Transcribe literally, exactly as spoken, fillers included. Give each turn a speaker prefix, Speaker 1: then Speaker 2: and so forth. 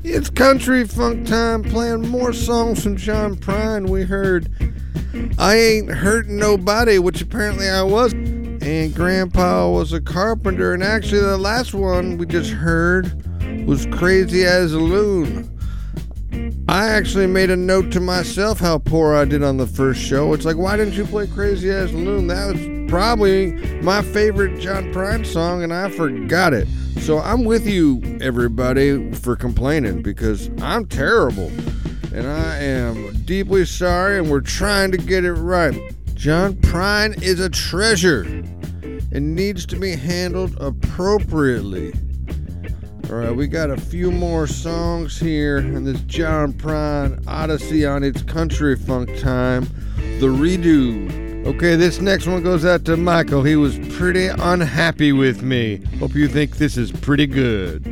Speaker 1: It's country funk time, playing more songs from John Prine. We heard I Ain't Hurting Nobody, which apparently I was. And Grandpa Was a Carpenter. And actually the last one we just heard was Crazy as a Loon. I actually made a note to myself how poor I did on the first show. It's like, why didn't you play Crazy as a Loon? That was probably my favorite John Prine song, and I forgot it. So I'm with you, everybody, for complaining, because I'm terrible. And I am deeply sorry, and we're trying to get it right. John Prine is a treasure. It needs to be handled appropriately. Alright, we got a few more songs here in this John Prine Odyssey on its country funk time. The Redo. Okay, this next one goes out to Michael. He was pretty unhappy with me. Hope you think this is pretty good.